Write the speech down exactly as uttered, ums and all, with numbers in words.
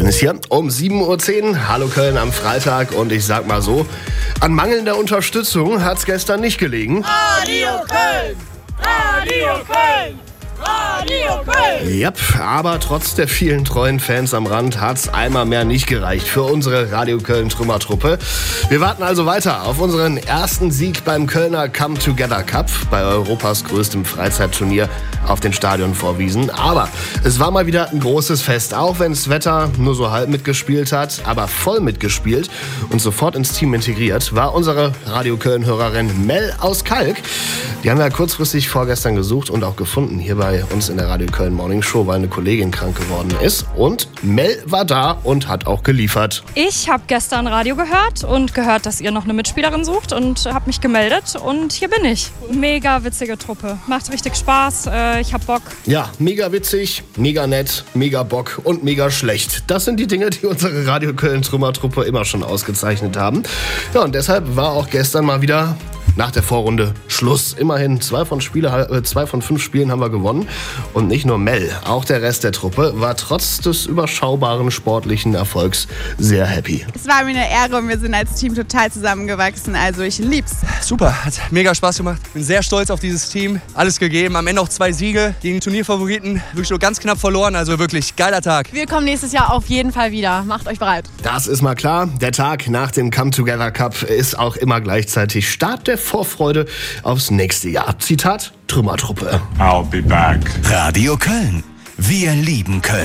Dennis hier um sieben Uhr zehn. Hallo Köln am Freitag und ich sag mal so, an mangelnder Unterstützung hat's gestern nicht gelegen. Radio Köln! Radio Köln! Radio Köln! Yep, aber trotz der vielen treuen Fans am Rand hat's einmal mehr nicht gereicht für unsere Radio Köln Trümmertruppe. Wir warten also weiter auf unseren ersten Sieg beim Kölner Come Together Cup, bei Europas größtem Freizeitturnier auf den Stadionvorwiesen. Aber es war mal wieder ein großes Fest, auch wenn das Wetter nur so halb mitgespielt hat, aber voll mitgespielt und sofort ins Team integriert, war unsere Radio Köln-Hörerin Mel aus Kalk. Die haben wir kurzfristig vorgestern gesucht und auch gefunden hier bei uns in der Radio Köln Morning Show, weil eine Kollegin krank geworden ist. Und Mel war da und hat auch geliefert. Ich habe gestern Radio gehört und gehört, dass ihr noch eine Mitspielerin sucht und habe mich gemeldet und hier bin ich. Mega witzige Truppe. Macht richtig Spaß. Äh, ich hab Bock. Ja, mega witzig, mega nett, mega Bock und mega schlecht. Das sind die Dinge, die unsere Radio Köln Trümmertruppe immer schon ausgezeichnet haben. Ja, und deshalb war auch gestern mal wieder nach der Vorrunde Schluss. Immerhin zwei von, Spiele, äh, zwei von fünf Spielen haben wir gewonnen. Und nicht nur Mel, auch der Rest der Truppe war trotz des überschaubaren sportlichen Erfolgs sehr happy. Es war mir eine Ehre und wir sind als Team total zusammengewachsen. Also ich lieb's. Super, hat mega Spaß gemacht. Bin sehr stolz auf dieses Team. Alles gegeben. Am Ende auch zwei Siege gegen Turnierfavoriten. Wirklich nur ganz knapp verloren. Also wirklich geiler Tag. Wir kommen nächstes Jahr auf jeden Fall wieder. Macht euch bereit. Das ist mal klar. Der Tag nach dem Come Together Cup ist auch immer gleichzeitig Start der Vorfreude aufs nächste Jahr. Zitat Trümmertruppe. I'll be back. Radio Köln. Wir lieben Köln.